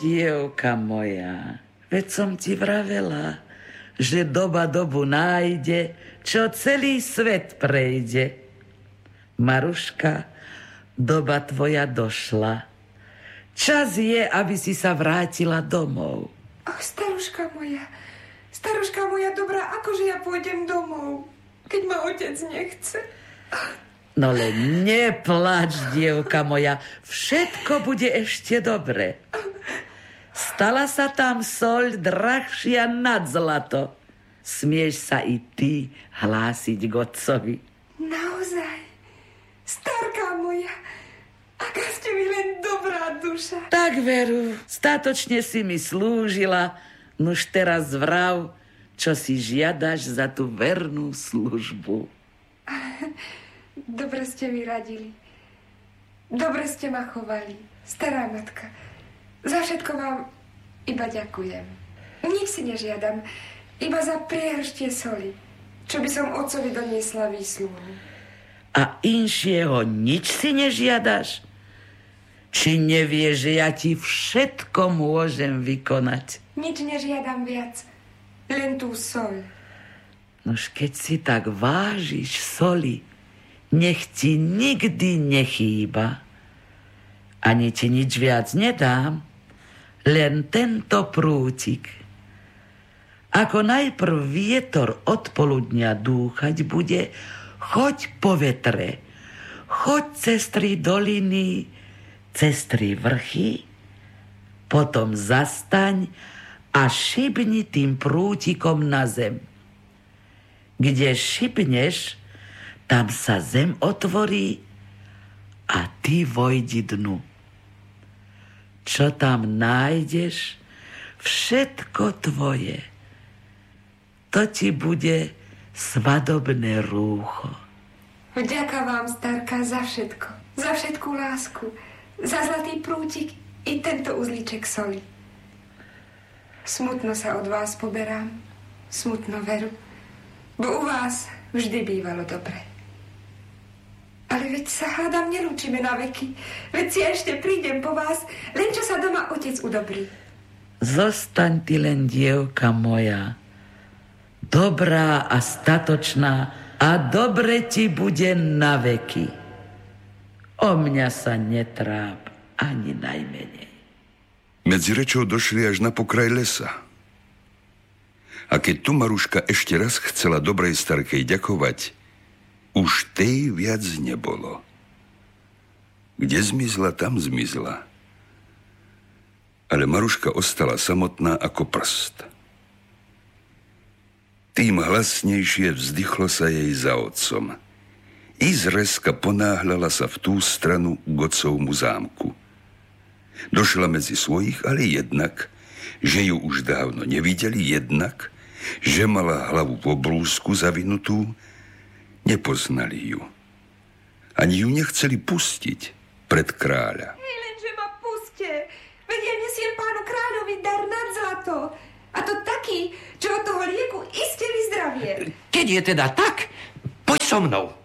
dievka moja, veď som ti vravela, že doba dobu nájde, čo celý svet prejde. Maruška, doba tvoja došla. Čas je, aby si sa vrátila domov. Ach, staruška moja dobrá, akože ja pôjdem domov, keď ma otec nechce. No len neplač, dievka moja, všetko bude ešte dobre. Stala sa tam soľ drahšia nad zlato. Smieš sa i ty hlásiť k otcovi. Naozaj, starka moja, aká ste mi len dobrá duša. Tak veru, statočne si mi slúžila, nuž teraz vrav, čo si žiadaš za tú vernú službu. Dobre ste mi radili. Dobre ste ma chovali, stará matka. Za všetko vám iba ďakujem. Nič si nežiadam, iba za priehrštie soli, čo by som otcovi doniesla výsluhu. A inšieho nič si nežiadaš? Či nevieš, že ja ti všetko môžem vykonať? Nič nežiadam viac, len tú soľ. Nož keď si tak vážiš soli, nech ti nikdy nechýba. Ani ti nič viac nedám, len tento prútik. Ako najprv vietor od poludnia dúchať bude, choď po vetre, choď cez 3 doliny, cez 3 vrchy, potom zastaň a šibni tým prútikom na zem. Kde šibneš, tam sa zem otvorí a ty vojdi dnu. Čo tam nájdeš, všetko tvoje. To ti bude svadobné rúcho. Vďaka vám, starka, za všetko. Za všetkú lásku. Za zlatý prútik i tento uzlíček soli. Smutno sa od vás poberám. Smutno veru. Bo u vás vždy bývalo dobre. Ale veď sa hádam nelúčime na veky. Veď si ešte prídem po vás, len čo sa doma otec udobrí. Zostaň ty len, dievka moja, dobrá a statočná a dobre ti bude na veky. O mňa sa netráp ani najmenej. Medzi rečou došli až na pokraj lesa. A keď tu Maruška ešte raz chcela dobrej starkej ďakovať, už tej viac nebolo. Kde zmizla, tam zmizla. Ale Maruška ostala samotná ako prst. Tým hlasnejšie vzdychlo sa jej za otcom. I zreska ponáhľala sa v tú stranu k otcovmu zámku. Došla medzi svojich, ale jednak, že ju už dávno nevideli, jednak, že mala hlavu v obrúsku zavinutú, nepoznali ju. Ani ju nechceli pustiť pred kráľa. Hej, lenže ma puste. Veď ja nesiem pánu kráľovi dar nad zlato. A to taký, čo od toho lieku iste vyzdravie. Keď je teda tak, poď so mnou.